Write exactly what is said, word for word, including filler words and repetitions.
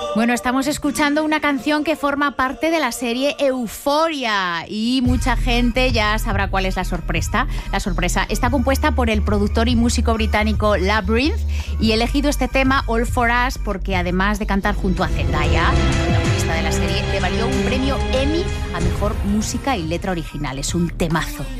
Bueno, estamos escuchando una canción que forma parte de la serie Euphoria y mucha gente ya sabrá cuál es la sorpresa. La sorpresa está compuesta por el productor y músico británico Labrinth y he elegido este tema All For Us porque además de cantar junto a Zendaya, la protagonista de la serie, le valió un premio Emmy a mejor música y letra original. Es un temazo.